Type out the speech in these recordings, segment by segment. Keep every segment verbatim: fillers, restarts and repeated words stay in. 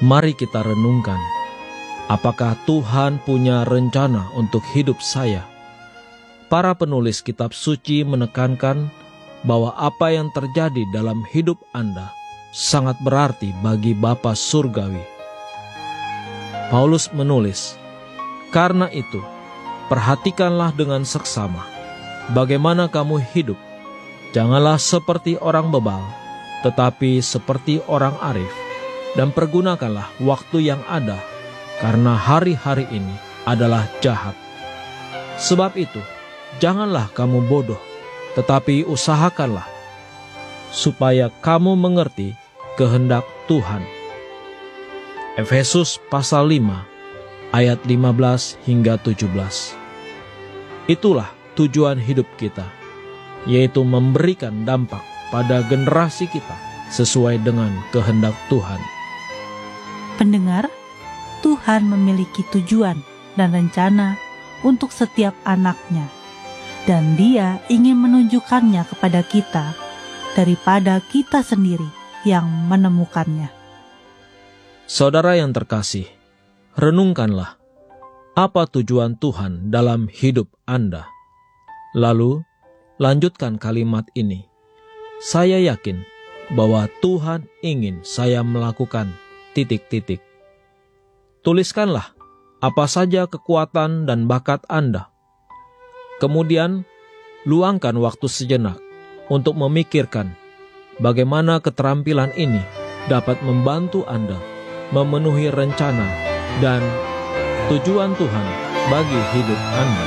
Mari kita renungkan, apakah Tuhan punya rencana untuk hidup saya? Para penulis kitab suci menekankan bahwa apa yang terjadi dalam hidup Anda sangat berarti bagi Bapa Surgawi. Paulus menulis, "Karena itu, perhatikanlah dengan seksama bagaimana kamu hidup. Janganlah seperti orang bebal, tetapi seperti orang arif. Dan pergunakanlah waktu yang ada, karena hari-hari ini adalah jahat. Sebab itu, janganlah kamu bodoh, tetapi usahakanlah, supaya kamu mengerti kehendak Tuhan." Efesus pasal lima, ayat lima belas hingga tujuh belas. Itulah tujuan hidup kita, yaitu memberikan dampak pada generasi kita sesuai dengan kehendak Tuhan. Pendengar, Tuhan memiliki tujuan dan rencana untuk setiap anaknya, dan Dia ingin menunjukkannya kepada kita daripada kita sendiri yang menemukannya. Saudara yang terkasih, renungkanlah apa tujuan Tuhan dalam hidup Anda. Lalu, lanjutkan kalimat ini. Saya yakin bahwa Tuhan ingin saya melakukan titik-titik. Tuliskanlah apa saja kekuatan dan bakat Anda. Kemudian, luangkan waktu sejenak untuk memikirkan bagaimana keterampilan ini dapat membantu Anda memenuhi rencana dan tujuan Tuhan bagi hidup Anda.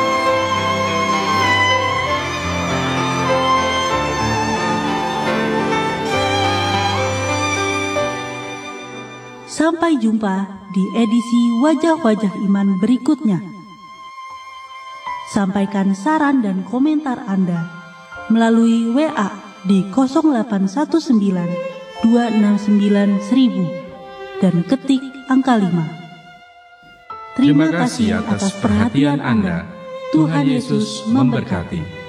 Sampai jumpa di edisi Wajah-Wajah Iman berikutnya. Sampaikan saran dan komentar Anda melalui W A di nol delapan satu sembilan dua enam sembilan seribu dan ketik angka lima. Terima kasih atas perhatian Anda. Tuhan Yesus memberkati.